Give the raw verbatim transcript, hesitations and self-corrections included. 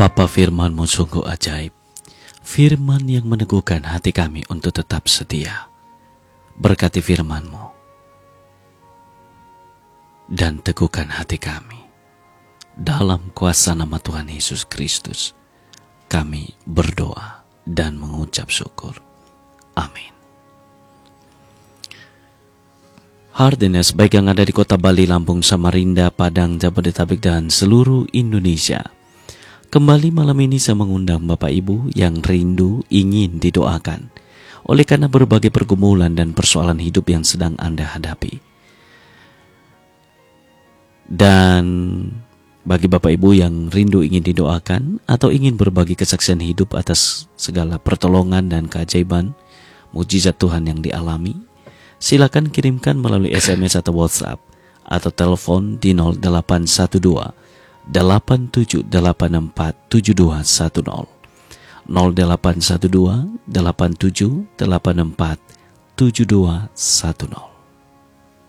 Bapa, firman-Mu sungguh ajaib, firman yang meneguhkan hati kami untuk tetap setia. Berkati firman-Mu dan teguhkan hati kami. Dalam kuasa nama Tuhan Yesus Kristus, kami berdoa dan mengucap syukur. Amin. Hardiness baik yang ada di kota Bali, Lampung, Samarinda, Padang, Jabodetabek, dan seluruh Indonesia. Kembali malam ini saya mengundang Bapak Ibu yang rindu ingin didoakan oleh karena berbagai pergumulan dan persoalan hidup yang sedang Anda hadapi. Dan bagi Bapak Ibu yang rindu ingin didoakan atau ingin berbagi kesaksian hidup atas segala pertolongan dan keajaiban mujizat Tuhan yang dialami, silakan kirimkan melalui S M S atau WhatsApp atau telepon di nol delapan satu dua delapan tujuh delapan empat tujuh dua satu nol nol delapan satu dua delapan tujuh delapan empat tujuh dua satu nol.